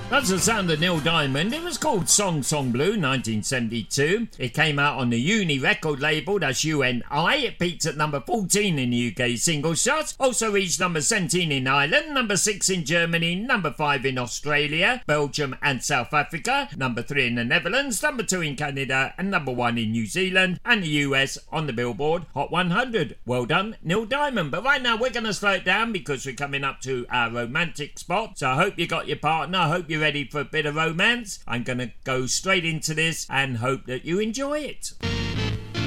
That's the sound of Neil Diamond. It was called Song Song Blue, 1972. It came out on the Uni record label, that's UNI. It peaked at number 14 in the UK singles charts. Also reached number 17 in Ireland, number 6 in Germany, number 5 in Australia, Belgium and South Africa, number 3 in the Netherlands, number 2 in Canada, and number 1 in New Zealand and the US on the Billboard Hot 100. Well done, Neil Diamond. But right now we're going to slow it down because we're coming up to our romantic spot. So I hope you got your partner. I hope you're ready for a bit of romance. I'm going to go straight into this and hope that you enjoy it.